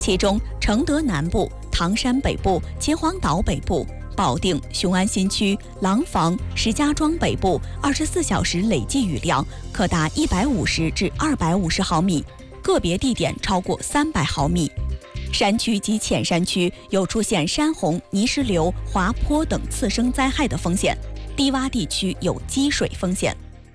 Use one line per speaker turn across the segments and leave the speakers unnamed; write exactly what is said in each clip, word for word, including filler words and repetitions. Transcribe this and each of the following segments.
其中承德南部、唐山北部、秦皇岛北部、保定、雄安新区、廊坊、石家庄北部二十四小时累计雨量可达一百五十至二百五十毫米，个别地点超过三百毫米。山区及浅山区有出现山洪、泥石流、滑坡等次生灾害的风险，低洼地区有积水风险。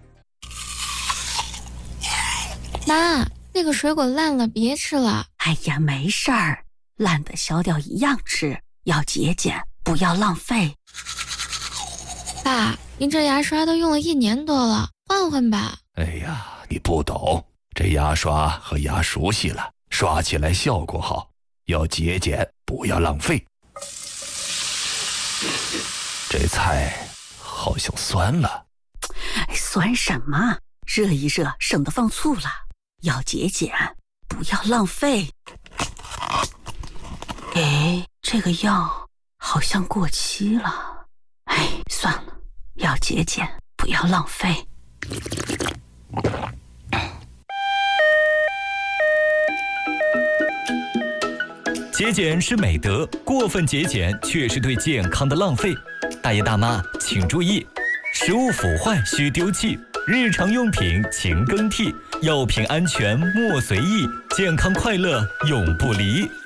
妈，那个水果烂了，别吃了。
哎呀，没事儿，烂的削掉一样吃，要节俭，不要浪费。
爸，您这牙刷都用了一年多了，换换吧。
哎呀，你不懂，这牙刷和牙熟悉了，刷起来效果好，要节俭，不要浪费。这菜好像酸了。
酸什么？热一热，省得放醋了。要节俭，不要浪费。哎，这个药好像过期了。哎，算了，要节俭，不要浪费。
节俭是美德，过分节俭却是对健康的浪费。大爷大妈请注意，食物腐坏需丢弃，日常用品勤更替，药品安全莫随意，健康快乐永不离。